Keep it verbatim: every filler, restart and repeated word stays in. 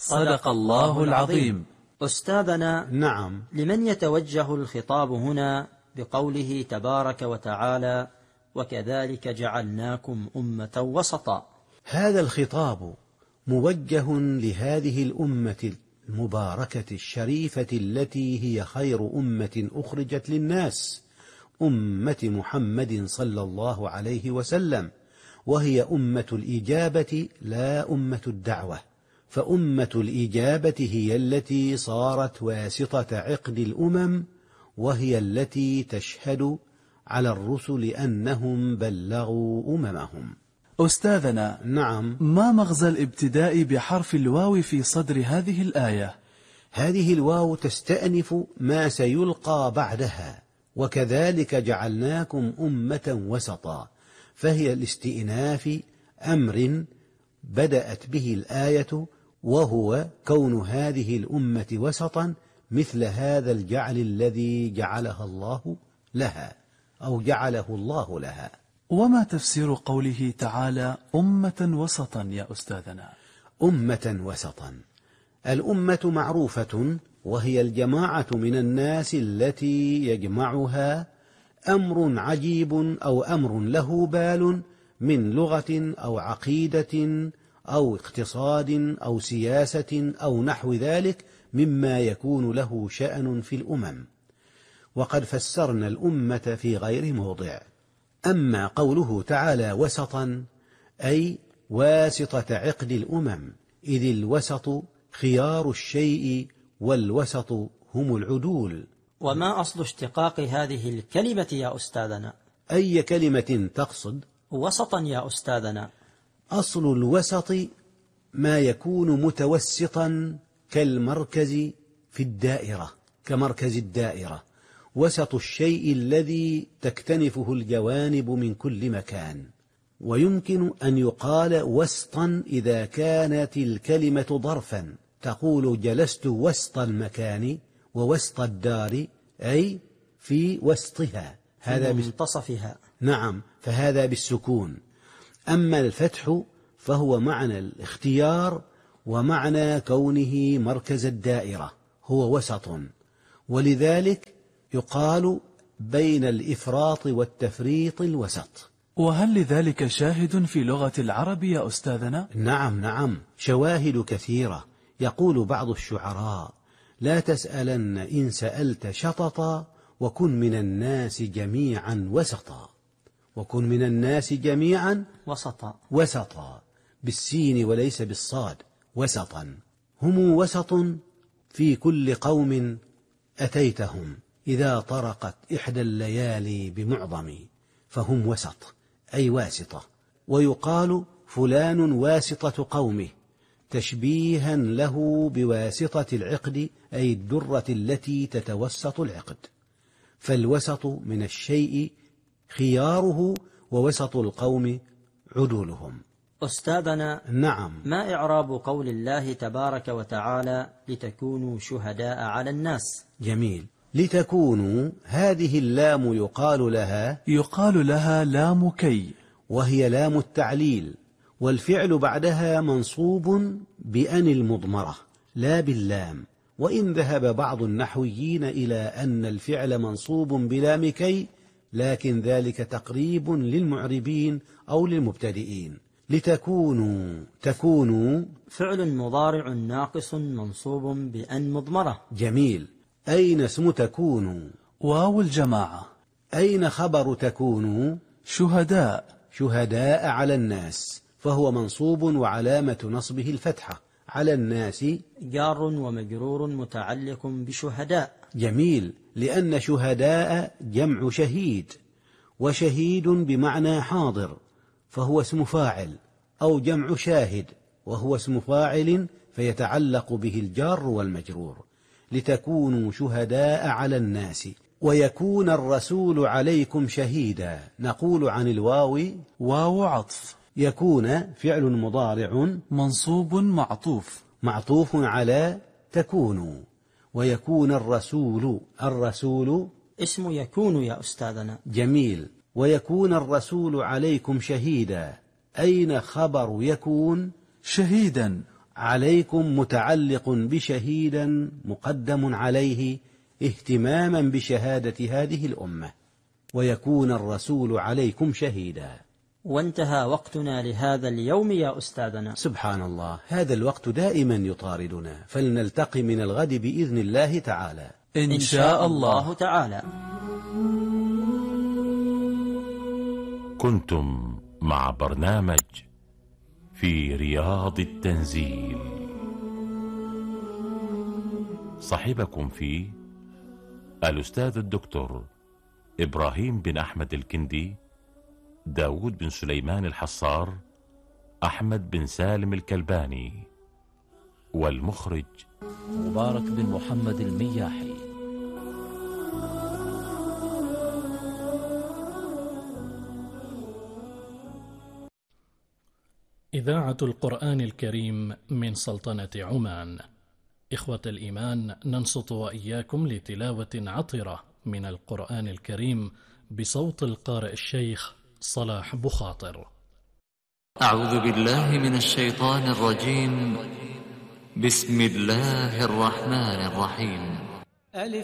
صدق الله العظيم. أستاذنا، نعم. لمن يتوجه الخطاب هنا بقوله تبارك وتعالى وكذلك جعلناكم أمة وسطا؟ هذا الخطاب موجه لهذه الأمة المباركة الشريفة التي هي خير أمة أخرجت للناس، أمة محمد صلى الله عليه وسلم، وهي أمة الإجابة لا أمة الدعوة. فأمة الإجابة هي التي صارت واسطة عقد الأمم، وهي التي تشهد على الرسل أنهم بلغوا أممهم. أستاذنا، نعم. ما مغزى الابتداء بحرف الواو في صدر هذه الآية؟ هذه الواو تستأنف ما سيلقى بعدها، وكذلك جعلناكم أمة وسطا، فهي الاستئناف أمر بدأت به الآية، وهو كون هذه الأمة وسطا مثل هذا الجعل الذي جعلها الله لها أو جعله الله لها. وما تفسير قوله تعالى أمة وسطا يا أستاذنا؟ أمة وسطا، الأمة معروفة، وهي الجماعة من الناس التي يجمعها أمر عجيب أو أمر له بال من لغة أو عقيدة أو اقتصاد أو سياسة أو نحو ذلك مما يكون له شأن في الأمم. وقد فسرنا الأمة في غير موضع. أما قوله تعالى وسطا أي واسطة عقد الأمم، إذ الوسط خيار الشيء والوسط هم العدول. وما أصل اشتقاق هذه الكلمة يا أستاذنا؟ أي كلمة تقصد؟ وسطا يا أستاذنا. أصل الوسط ما يكون متوسطا كالمركز في الدائرة، كمركز الدائرة، وسط الشيء الذي تكتنفه الجوانب من كل مكان. ويمكن أن يقال وسطا إذا كانت الكلمة ظرفا، تقول جلست وسط المكان ووسط الدار، أي في وسطها، هذا بمنتصفها. نعم، فهذا بالسكون. أما الفتح فهو معنى الاختيار ومعنى كونه مركز الدائرة، هو وسط، ولذلك يقال بين الإفراط والتفريط الوسط. وهل لذلك شاهد في لغة العرب يا أستاذنا؟ نعم نعم، شواهد كثيرة. يقول بعض الشعراء: لا تسألن إن سألت شططا، وكن من الناس جميعا وسطا. وكن من الناس جميعا وسطا، وسطا بالسين وليس بالصاد، وسطا. هم وسط في كل قوم أتيتهم، إذا طرقت إحدى الليالي بمعظم، فهم وسط أي واسطة. ويقال فلان واسطة قومه، تشبيها له بواسطة العقد، أي الدرة التي تتوسط العقد. فالوسط من الشيء خياره، ووسط القوم عدولهم. أستاذنا، نعم. ما إعراب قول الله تبارك وتعالى لتكونوا شهداء على الناس؟ جميل. لتكونوا، هذه اللام يقال لها يقال لها لام كي، وهي لام التعليل، والفعل بعدها منصوب بأن المضمرة لا باللام. وإن ذهب بعض النحويين إلى أن الفعل منصوب بلام كي، لكن ذلك تقريب للمعربين أو للمبتدئين. لتكونوا، تكونوا فعل مضارع ناقص منصوب بأن مضمرة. جميل. أين اسم تكونوا؟ واو الجماعة. أين خبر تكونوا؟ شهداء، شهداء على الناس، فهو منصوب وعلامة نصبه الفتحة. على الناس جار ومجرور متعلق بشهداء. جميل، لأن شهداء جمع شهيد، وشهيد بمعنى حاضر فهو اسم فاعل، أو جمع شاهد وهو اسم فاعل فيتعلق به الجار والمجرور. لتكونوا شهداء على الناس ويكون الرسول عليكم شهيدا. نقول عن الواو واو عطف. يكون فعل مضارع منصوب معطوف معطوف على تكونوا. ويكون الرسول، الرسول اسم يكون يا أستاذنا. جميل. ويكون الرسول عليكم شهيدا. أين خبر يكون؟ شهيدا عليكم متعلق بشهيدا مقدم عليه اهتماما بشهادة هذه الأمة، ويكون الرسول عليكم شهيدا. وانتهى وقتنا لهذا اليوم يا أستاذنا. سبحان الله، هذا الوقت دائما يطاردنا، فلنلتقي من الغد بإذن الله تعالى إن شاء الله تعالى. كنتم مع برنامج في رياض التنزيل، صاحبكم فيه الأستاذ الدكتور إبراهيم بن أحمد الكندي، داود بن سليمان الحصار، أحمد بن سالم الكلباني، والمخرج مبارك بن محمد المياحي. إذاعة القرآن الكريم من سلطنة عمان. إخوة الإيمان، ننصت وإياكم لتلاوة عطرة من القرآن الكريم بصوت القارئ الشيخ صلاح بخاطر. أعوذ بالله من الشيطان الرجيم. بسم الله الرحمن الرحيم. ألف